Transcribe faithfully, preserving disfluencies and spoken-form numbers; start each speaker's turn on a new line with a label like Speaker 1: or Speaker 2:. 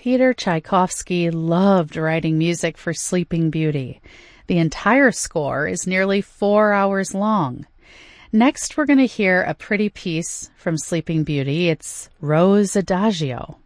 Speaker 1: Peter Tchaikovsky loved writing music for Sleeping Beauty. The entire score is nearly four hours long. Next, we're going to hear a pretty piece from Sleeping Beauty. It's Rose Adagio.